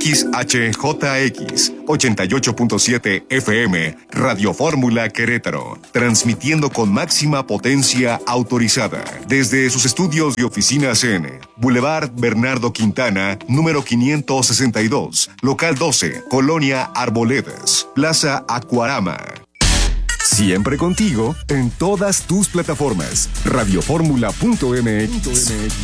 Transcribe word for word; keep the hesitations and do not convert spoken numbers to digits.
X H J X ochenta y ocho punto siete F M, Radio Fórmula Querétaro, transmitiendo con máxima potencia autorizada desde sus estudios y oficinas en Boulevard Bernardo Quintana, número quinientos sesenta y dos, local doce, Colonia Arboledas, Plaza Acuarama. Siempre contigo en todas tus plataformas. radioformula punto m x.